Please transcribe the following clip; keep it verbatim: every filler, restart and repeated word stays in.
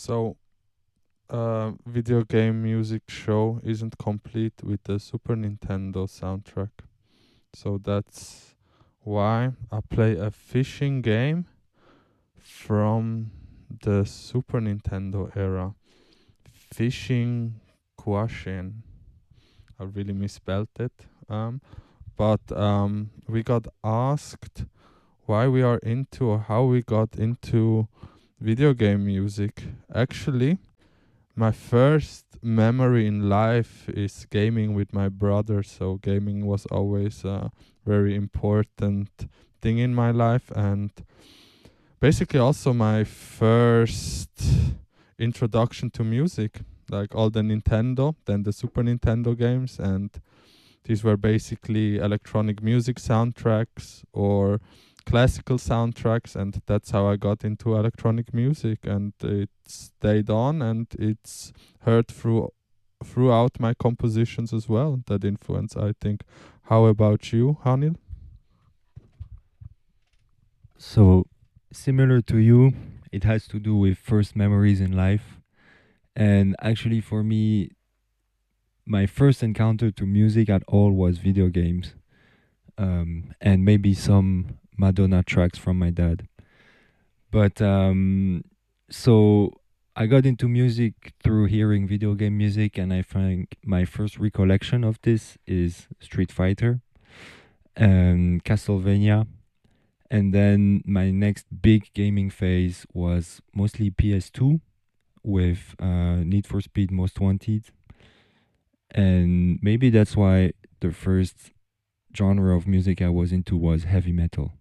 So, uh, video game music show isn't complete with the Super Nintendo soundtrack. So that's why I play a fishing game from the Super Nintendo era. Fishing Quashin. I really misspelled it. Um, but um, we got asked why we are into or how we got into video game music. Actually, my first memory in life is gaming with my brother. So gaming was always a very important thing in my life, and basically also my first introduction to music, like all the Nintendo, then the Super Nintendo games, and these were basically electronic music soundtracks or classical soundtracks, and that's how I got into electronic music, and it stayed on, and it's heard through throughout my compositions as well. That influence, I think. How about you, Hanil? So, similar to you, it has to do with first memories in life. And actually, for me, my first encounter to music at all was video games, um, and maybe some Madonna tracks from my dad. But um, so I got into music through hearing video game music, and I think my first recollection of this is Street Fighter and Castlevania. And then my next big gaming phase was mostly P S two with uh, Need for Speed Most Wanted. And maybe that's why the first genre of music I was into was heavy metal.